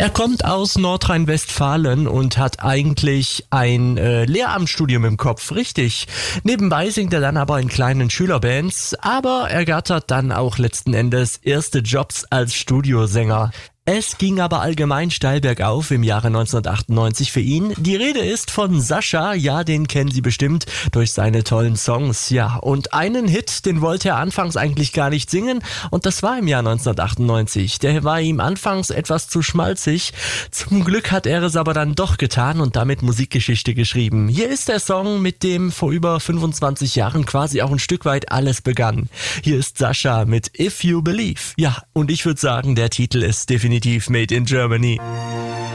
Er kommt aus Nordrhein-Westfalen und hat eigentlich ein Lehramtsstudium im Kopf, richtig. Nebenbei singt er dann aber in kleinen Schülerbands, aber ergattert dann auch letzten Endes erste Jobs als Studiosänger. Es ging aber allgemein steil bergauf im Jahre 1998 für ihn. Die Rede ist von Sascha, ja, den kennen Sie bestimmt durch seine tollen Songs, ja. Und einen Hit, den wollte er anfangs eigentlich gar nicht singen und das war im Jahr 1998. Der war ihm anfangs etwas zu schmalzig. Zum Glück hat er es aber dann doch getan und damit Musikgeschichte geschrieben. Hier ist der Song, mit dem vor über 25 Jahren quasi auch ein Stück weit alles begann. Hier ist Sascha mit If You Believe. Ja, und ich würde sagen, der Titel ist definitiv Made in Germany.